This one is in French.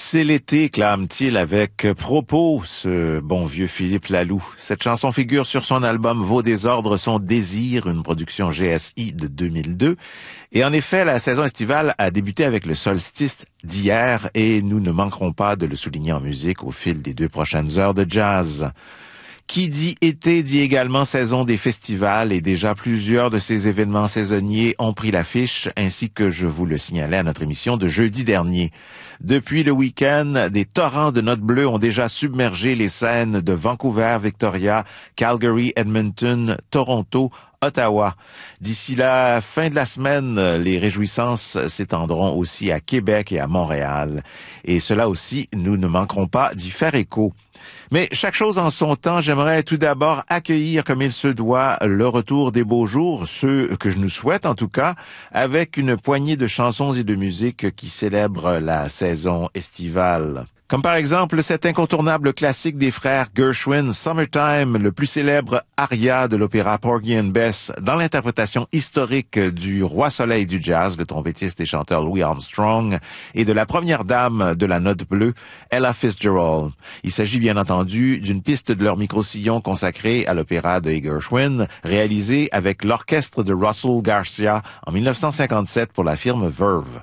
C'est l'été, clame-t-il avec propos, ce bon vieux Philippe Laloux. Cette chanson figure sur son album Vos désordres, son désir, une production GSI de 2002. Et en effet, la saison estivale a débuté avec le solstice d'hier et nous ne manquerons pas de le souligner en musique au fil des 2 prochaines heures de jazz. Qui dit été dit également saison des festivals et déjà plusieurs de ces événements saisonniers ont pris l'affiche ainsi que je vous le signalais à notre émission de jeudi dernier. Depuis le week-end, des torrents de notes bleues ont déjà submergé les scènes de Vancouver, Victoria, Calgary, Edmonton, Toronto, Ottawa. D'ici la fin de la semaine, les réjouissances s'étendront aussi à Québec et à Montréal. Et cela aussi, nous ne manquerons pas d'y faire écho. Mais chaque chose en son temps, j'aimerais tout d'abord accueillir comme il se doit le retour des beaux jours, ceux que je nous souhaite en tout cas, avec une poignée de chansons et de musique qui célèbrent la saison estivale. Comme par exemple cet incontournable classique des frères Gershwin, Summertime, le plus célèbre aria de l'opéra Porgy and Bess, dans l'interprétation historique du roi soleil du jazz, le trompettiste et chanteur Louis Armstrong, et de la première dame de la note bleue, Ella Fitzgerald. Il s'agit bien entendu d'une piste de leur micro-sillon consacrée à l'opéra de Gershwin, réalisée avec l'orchestre de Russell Garcia en 1957 pour la firme Verve.